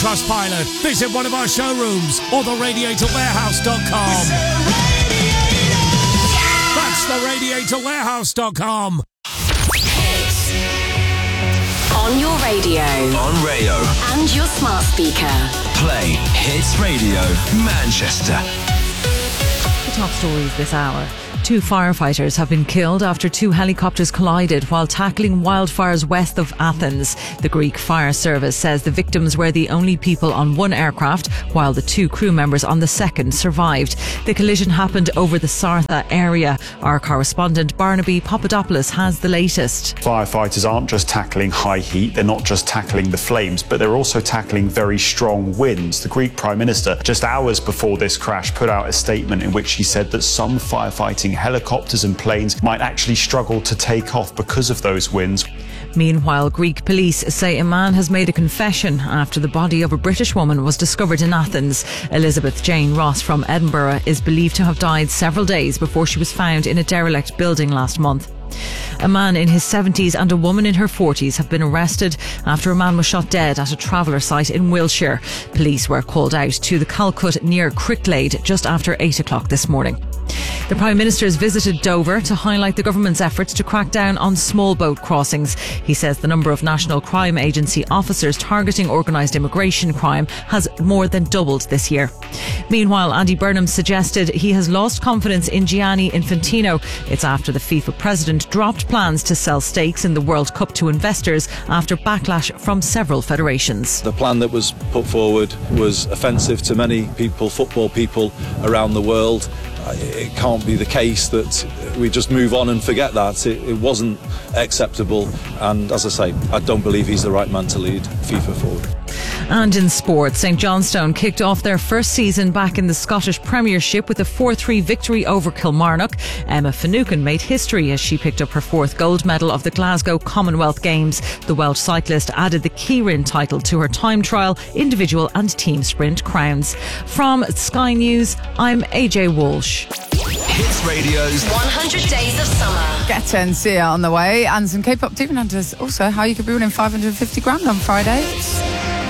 Trustpilot, visit one of our showrooms or theradiatorwarehouse.com. That's theradiatorwarehouse.com. On your radio. On Rayo. And your smart speaker. Play Hits Radio Manchester. The top stories this hour. 2 firefighters have been killed after 2 helicopters collided while tackling wildfires west of Athens. The Greek fire service says the victims were the only people on one aircraft, while the 2 crew members on the second survived. The collision happened over the Sartha area. Our correspondent Barnaby Papadopoulos has the latest. Firefighters aren't just tackling high heat, they're not just tackling the flames, but they're also tackling very strong winds. The Greek Prime Minister, just hours before this crash, put out a statement in which he said that some firefighting helicopters and planes might actually struggle to take off because of those winds. Meanwhile, Greek police say a man has made a confession after the body of a British woman was discovered in Athens. Elizabeth Jane Ross from Edinburgh is believed to have died several days before she was found in a derelict building last month. A man in his 70s and a woman in her 40s have been arrested after a man was shot dead at a traveller site in Wiltshire. Police were called out to the Calcut near Cricklade just after 8 o'clock this morning. The Prime Minister has visited Dover to highlight the government's efforts to crack down on small boat crossings. He says the number of National Crime Agency officers targeting organised immigration crime has more than doubled this year. Meanwhile, Andy Burnham suggested he has lost confidence in Gianni Infantino. It's after the FIFA president dropped plans to sell stakes in the World Cup to investors after backlash from several federations. The plan that was put forward was offensive to many people, football people around the world. It can't be the case that we just move on and forget that. It wasn't acceptable, and as I say, I don't believe he's the right man to lead FIFA forward. And in sport, St Johnstone kicked off their first season back in the Scottish Premiership with a 4-3 victory over Kilmarnock. Emma Finucane made history as she picked up her 4th gold medal of the Glasgow Commonwealth Games. The Welsh cyclist added the Keirin title to her time trial, individual and team sprint crowns. From Sky News, I'm AJ Walsh. Hits Radio's 100 Days of Summer. Getta and Sia on the way, and some K-pop demon hunters. Also, how you could be winning 550 grand on Friday.